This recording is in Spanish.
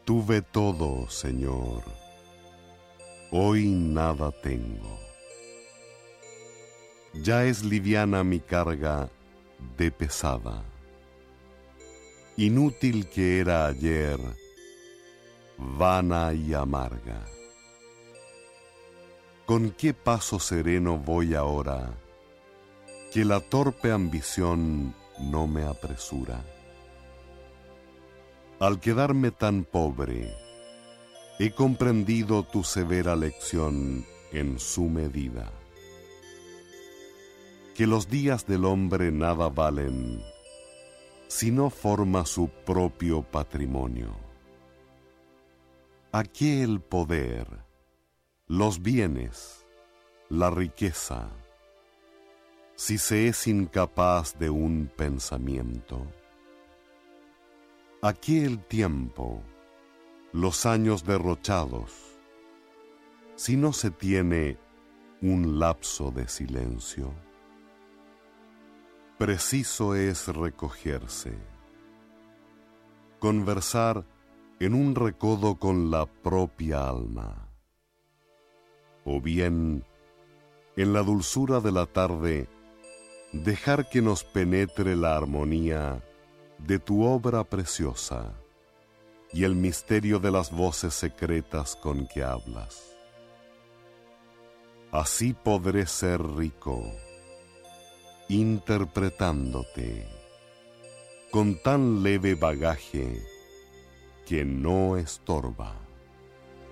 Tuve todo, Señor, hoy nada tengo. Ya es liviana mi carga de pesada. Inútil que era ayer, vana y amarga. ¿Con qué paso sereno voy ahora, que la torpe ambición no me apresura? Al quedarme tan pobre, he comprendido tu severa lección en su medida. Que los días del hombre nada valen si no forma su propio patrimonio. ¿A qué el poder, los bienes, la riqueza, si se es incapaz de un pensamiento? ¿A qué el tiempo, los años derrochados, si no se tiene un lapso de silencio? Preciso es recogerse, conversar en un recodo con la propia alma, o bien, en la dulzura de la tarde, dejar que nos penetre la armonía de tu obra preciosa y el misterio de las voces secretas con que hablas. Así podré ser rico, interpretándote con tan leve bagaje que no estorba.